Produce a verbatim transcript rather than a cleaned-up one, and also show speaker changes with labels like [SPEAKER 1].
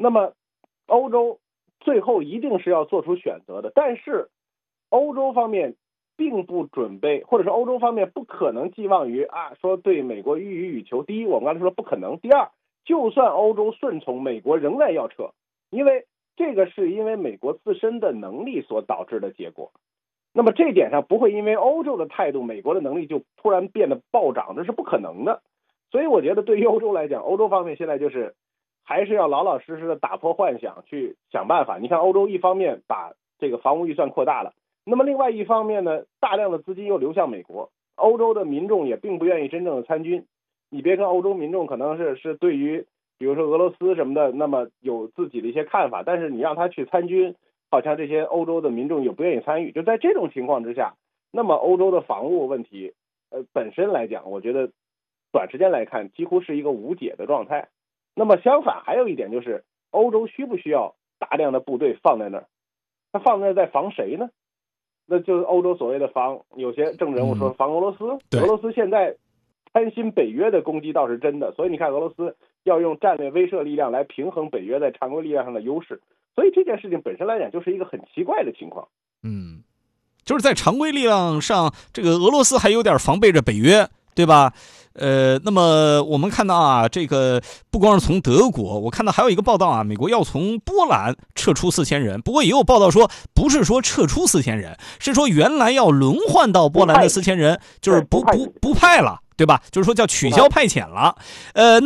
[SPEAKER 1] 那么欧洲最后一定是要做出选择的，但是欧洲方面并不准备，或者说欧洲方面不可能寄望于啊说对美国予取予求。第一，我们刚才说不可能；第二，就算欧洲顺从，美国仍然要撤，因为这个是因为美国自身的能力所导致的结果。那么这一点上不会因为欧洲的态度，美国的能力就突然变得暴涨，这是不可能的。所以我觉得对于欧洲来讲，欧洲方面现在就是还是要老老实实的打破幻想，去想办法。你看欧洲一方面把这个防务预算扩大了，那么另外一方面呢，大量的资金又流向美国，欧洲的民众也并不愿意真正的参军。你别看欧洲民众可能是是对于比如说俄罗斯什么的那么有自己的一些看法，但是你让他去参军，好像这些欧洲的民众也不愿意参与。就在这种情况之下，那么欧洲的防务问题呃本身来讲，我觉得短时间来看几乎是一个无解的状态。那么相反还有一点就是，欧洲需不需要大量的部队放在那儿？他放在那儿在防谁呢？那就是欧洲所谓的防，有些政治人物说防俄罗斯。
[SPEAKER 2] 嗯、
[SPEAKER 1] 俄罗斯现在担心北约的攻击倒是真的，所以你看俄罗斯要用战略威慑力量来平衡北约在常规力量上的优势。所以这件事情本身来讲就是一个很奇怪的情况。
[SPEAKER 2] 嗯，就是在常规力量上，这个俄罗斯还有点防备着北约，对吧？呃，那么我们看到啊，这个不光是从德国，我看到还有一个报道啊，美国要从波兰撤出四千人。不过也有报道说，不是说撤出四千人，是说原来要轮换到波兰的四千人，就是不不不派了，对吧？就是说叫取消派遣了。呃。